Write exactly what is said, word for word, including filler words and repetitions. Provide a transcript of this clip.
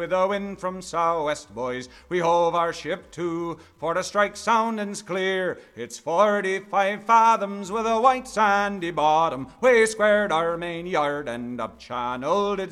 with a wind from southwest, boys. We hove our ship to, for the strike sounding's clear. It's forty-five fathoms with a white sandy bottom. We squared our main yard and up channel did